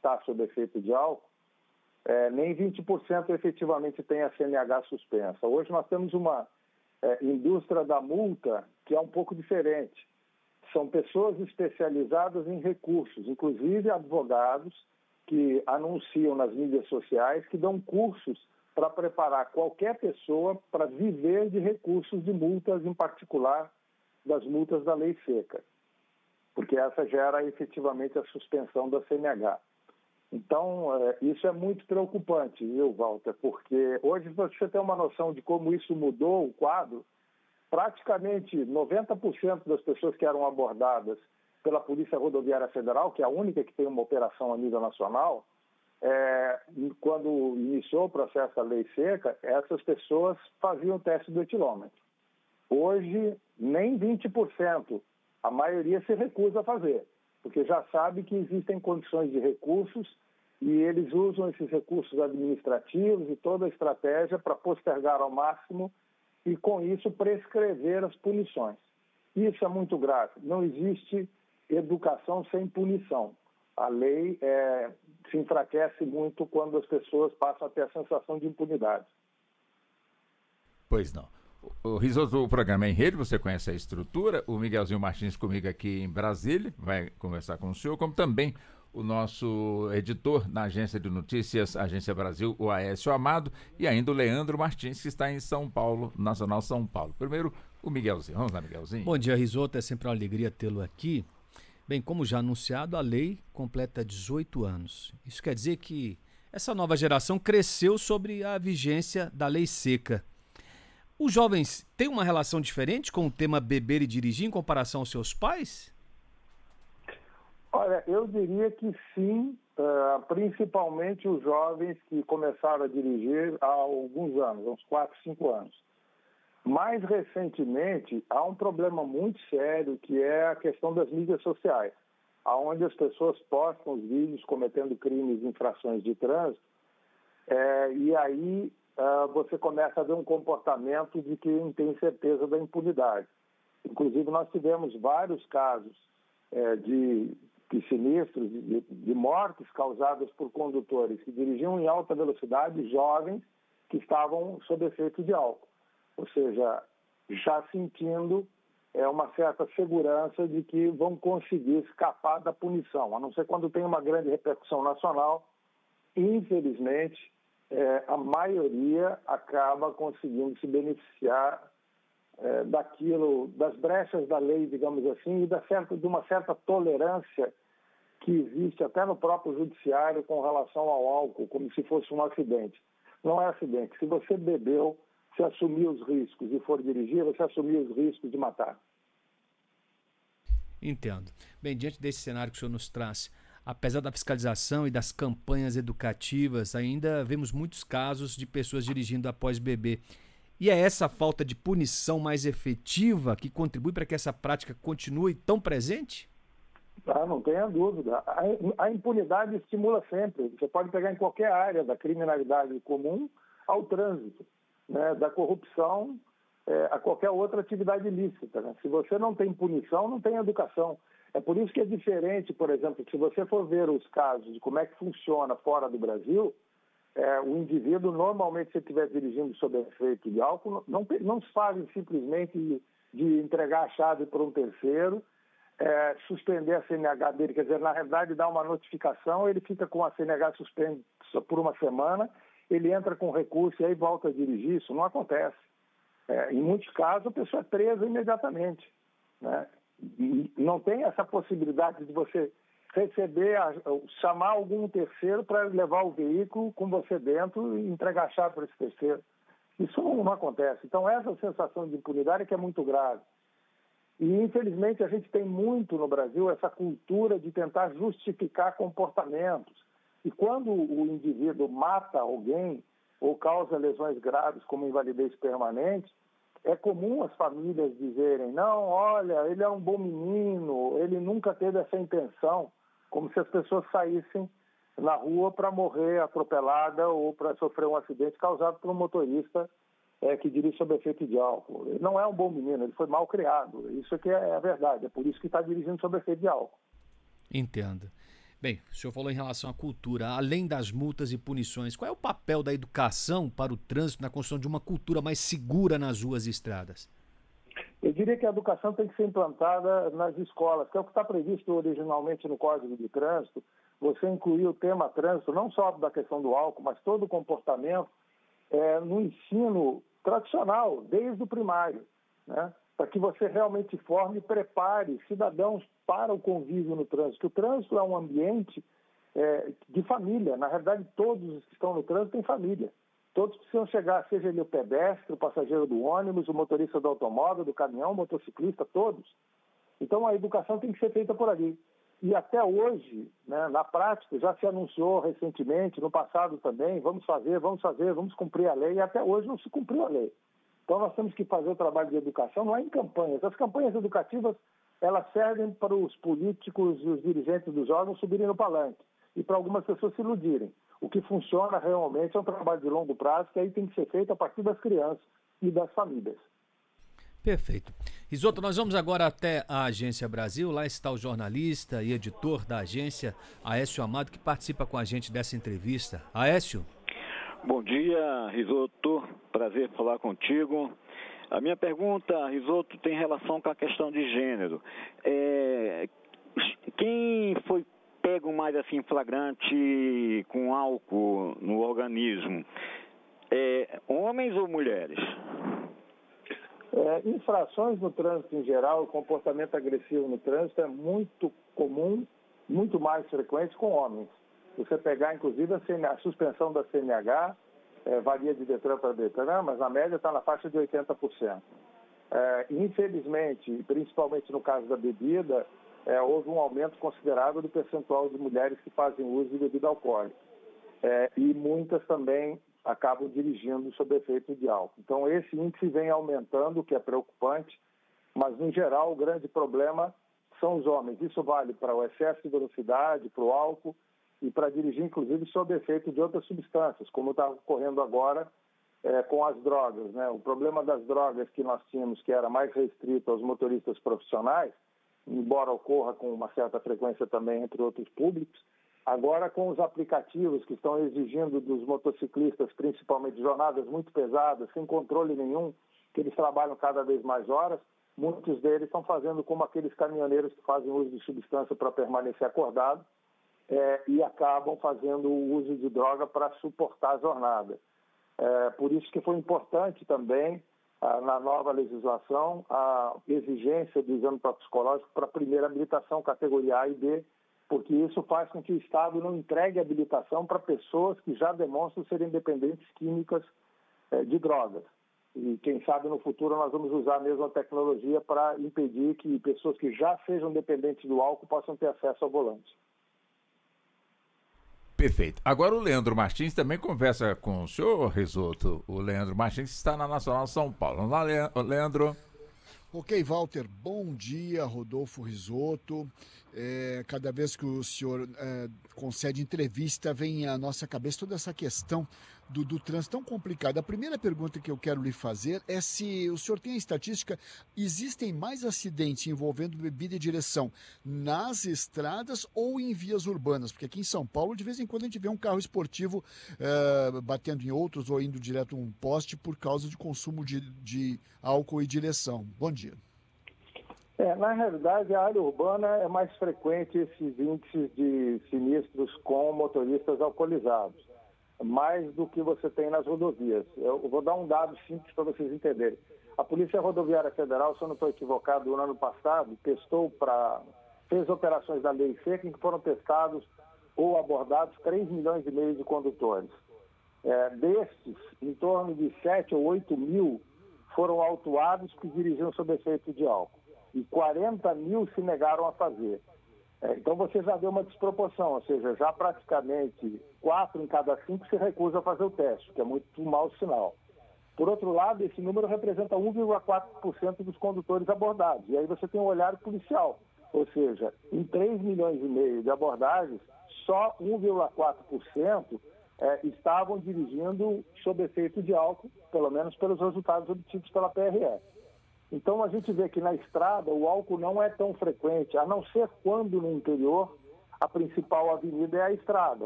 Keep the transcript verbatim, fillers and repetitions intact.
está sob efeito de álcool, é, nem vinte por cento efetivamente tem a C N H suspensa. Hoje nós temos uma é, indústria da multa que é um pouco diferente. São pessoas especializadas em recursos, inclusive advogados que anunciam nas mídias sociais que dão cursos para preparar qualquer pessoa para viver de recursos de multas, em particular das multas da lei seca, porque essa gera efetivamente a suspensão da C N H. Então, isso é muito preocupante, viu, Walter? Porque hoje você tem uma noção de como isso mudou o quadro. Praticamente noventa por cento das pessoas que eram abordadas pela Polícia Rodoviária Federal, que é a única que tem uma operação a nível nacional, é, quando iniciou o processo da lei seca, essas pessoas faziam o teste do etilômetro. Hoje, nem vinte por cento. A maioria se recusa a fazer, porque já sabe que existem condições de recursos e eles usam esses recursos administrativos e toda a estratégia para postergar ao máximo e, com isso, prescrever as punições. Isso é muito grave. Não existe educação sem punição. A lei é, se enfraquece muito quando as pessoas passam a ter a sensação de impunidade. Pois não. O Risoto, o programa é em rede, você conhece a estrutura. O Miguelzinho Martins comigo aqui em Brasília, vai conversar com o senhor, como também o nosso editor na Agência de Notícias, Agência Brasil, o Aécio Amado, e ainda o Leandro Martins, que está em São Paulo, Nacional São Paulo. Primeiro, o Miguelzinho. Vamos lá, Miguelzinho. Bom dia, Risoto. É sempre uma alegria tê-lo aqui. Bem, como já anunciado, a lei completa dezoito anos. Isso quer dizer que essa nova geração cresceu sobre a vigência da lei seca. Os jovens têm uma relação diferente com o tema beber e dirigir em comparação aos seus pais? Olha, eu diria que sim, uh, principalmente os jovens que começaram a dirigir há alguns anos, uns quatro, cinco anos. Mais recentemente, há um problema muito sério que é a questão das mídias sociais, onde as pessoas postam os vídeos cometendo crimes e infrações de trânsito, é, e aí uh, você começa a ver um comportamento de quem tem certeza da impunidade. Inclusive, nós tivemos vários casos é, de, de sinistros, de, de mortes causadas por condutores que dirigiam em alta velocidade, jovens que estavam sob efeito de álcool. Ou seja, já sentindo é, uma certa segurança de que vão conseguir escapar da punição, a não ser quando tem uma grande repercussão nacional. Infelizmente, é, a maioria acaba conseguindo se beneficiar é, daquilo, das brechas da lei, digamos assim, e da certa, de uma certa tolerância que existe até no próprio judiciário com relação ao álcool, como se fosse um acidente. Não é acidente. Se você bebeu, se assumir os riscos e for dirigir, você assumir os riscos de matar. Entendo. Bem, diante desse cenário que o senhor nos traz, apesar da fiscalização e das campanhas educativas, ainda vemos muitos casos de pessoas dirigindo após beber. E é essa falta de punição mais efetiva que contribui para que essa prática continue tão presente? Ah, não tenha dúvida. A, a impunidade estimula sempre. Você pode pegar em qualquer área, da criminalidade comum ao trânsito, né, da corrupção é, a qualquer outra atividade ilícita. Né? Se você não tem punição, não tem educação. É por isso que é diferente, por exemplo, se você for ver os casos de como é que funciona fora do Brasil, é, o indivíduo, normalmente, se estiver dirigindo sob efeito de álcool, não, não se fazem simplesmente de, de entregar a chave para um terceiro, é, suspender a C N H dele, quer dizer, na realidade, dá uma notificação, ele fica com a C N H suspensa por uma semana, ele entra com recurso e aí volta a dirigir. Isso não acontece. É, em muitos casos, a pessoa é presa imediatamente. Né? E não tem essa possibilidade de você receber, a, chamar algum terceiro para levar o veículo com você dentro e entregar a chave para esse terceiro. Isso não, não acontece. Então, essa sensação de impunidade é que é muito grave. E, infelizmente, a gente tem muito no Brasil essa cultura de tentar justificar comportamentos. E quando o indivíduo mata alguém ou causa lesões graves como invalidez permanente, é comum as famílias dizerem, não, olha, ele é um bom menino, ele nunca teve essa intenção, como se as pessoas saíssem na rua para morrer atropelada ou para sofrer um acidente causado por um motorista é, que dirige sob efeito de álcool. Ele não é um bom menino, ele foi mal criado. Isso aqui é a verdade, é por isso que está dirigindo sob efeito de álcool. Entendo. Bem, o senhor falou em relação à cultura, além das multas e punições, qual é o papel da educação para o trânsito na construção de uma cultura mais segura nas ruas e estradas? Eu diria que a educação tem que ser implantada nas escolas, que é o que está previsto originalmente no Código de Trânsito. Você incluir o tema trânsito, não só da questão do álcool, mas todo o comportamento é, no ensino tradicional, desde o primário, né? Para que você realmente forme e prepare cidadãos para o convívio no trânsito. O trânsito é um ambiente é, de família. Na realidade, todos os que estão no trânsito têm família. Todos precisam chegar, seja ele o pedestre, o passageiro do ônibus, o motorista do automóvel, do caminhão, o motociclista, todos. Então, a educação tem que ser feita por ali. E até hoje, né, na prática, já se anunciou recentemente, no passado também, vamos fazer, vamos fazer, vamos cumprir a lei, e até hoje não se cumpriu a lei. Então, nós temos que fazer o trabalho de educação, não é em campanhas. As campanhas educativas, elas servem para os políticos e os dirigentes dos órgãos subirem no palanque e para algumas pessoas se iludirem. O que funciona realmente é um trabalho de longo prazo, que aí tem que ser feito a partir das crianças e das famílias. Perfeito. Risoto, nós vamos agora até a Agência Brasil. Lá está o jornalista e editor da agência, Aécio Amado, que participa com a gente dessa entrevista. Aécio? Bom dia, Risoto. Prazer falar contigo. A minha pergunta, Risoto, tem relação com a questão de gênero. É, quem foi pego mais assim flagrante com álcool no organismo? É, homens ou mulheres? É, infrações no trânsito em geral, o comportamento agressivo no trânsito é muito comum, muito mais frequente com homens. Você pegar, inclusive, a, C N H, a suspensão da C N H, é, varia de Detran para Detran, mas a média está na faixa de oitenta por cento. É, infelizmente, principalmente no caso da bebida, é, houve um aumento considerável do percentual de mulheres que fazem uso de bebida alcoólica. É, e muitas também acabam dirigindo sob efeito de álcool. Então, esse índice vem aumentando, o que é preocupante, mas, no geral, o grande problema são os homens. Isso vale para o excesso de velocidade, para o álcool e para dirigir, inclusive, sob efeito de outras substâncias, como está ocorrendo agora é, com as drogas, né? O problema das drogas que nós tínhamos, que era mais restrito aos motoristas profissionais, embora ocorra com uma certa frequência também entre outros públicos, agora com os aplicativos que estão exigindo dos motociclistas, principalmente jornadas muito pesadas, sem controle nenhum, que eles trabalham cada vez mais horas, muitos deles estão fazendo como aqueles caminhoneiros que fazem uso de substância para permanecer acordado é, e acabam fazendo o uso de droga para suportar a jornada. É, por isso que foi importante também, ah, na nova legislação, a exigência do exame toxicológico para a primeira habilitação, categoria A e B, porque isso faz com que o Estado não entregue habilitação para pessoas que já demonstram serem dependentes químicas eh, de drogas. E quem sabe no futuro nós vamos usar a mesma tecnologia para impedir que pessoas que já sejam dependentes do álcool possam ter acesso ao volante. Perfeito. Agora o Leandro Martins também conversa com o senhor, Risoto. O Leandro Martins está na Nacional São Paulo. Vamos lá, Leandro. Ok, Walter, bom dia, Rodolfo Risoto. É, cada vez que o senhor é, concede entrevista, vem à nossa cabeça toda essa questão do, do trânsito tão complicado. A primeira pergunta que eu quero lhe fazer é se o senhor tem a estatística, existem mais acidentes envolvendo bebida e direção nas estradas ou em vias urbanas? Porque aqui em São Paulo, de vez em quando, a gente vê um carro esportivo é, batendo em outros ou indo direto a um poste por causa de consumo de, de álcool e direção. Bom dia. É, na realidade, a área urbana é mais frequente esses índices de sinistros com motoristas alcoolizados, mais do que você tem nas rodovias. Eu vou dar um dado simples para vocês entenderem. A Polícia Rodoviária Federal, se eu não estou equivocado, no ano passado, testou para... fez operações da Lei Seca em que foram testados ou abordados três milhões e meio de condutores. É, destes, em torno de sete ou oito mil foram autuados que dirigiam sob efeito de álcool. E quarenta mil se negaram a fazer. É, então você já deu uma desproporção, ou seja, já praticamente quatro em cada cinco se recusam a fazer o teste, que é muito mau sinal. Por outro lado, esse número representa um vírgula quatro por cento dos condutores abordados. E aí você tem um olhar policial, ou seja, em três milhões e meio de abordagens, só um vírgula quatro por cento é, estavam dirigindo sob efeito de álcool, pelo menos pelos resultados obtidos pela P R F. Então, a gente vê que na estrada o álcool não é tão frequente, a não ser quando no interior a principal avenida é a estrada.